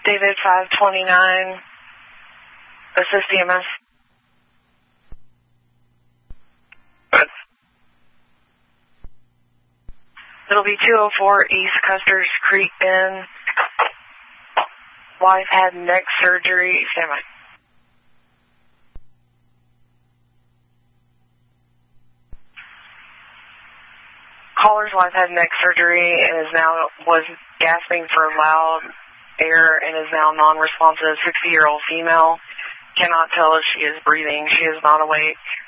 David 529, assist EMS. What? It'll be 204 East Custer's Creek Bend. Wife had neck surgery. Stand by. Caller's wife had neck surgery and was gasping for loud air and is now non-responsive. 60-year-old female. Cannot tell if she is breathing. She is not awake.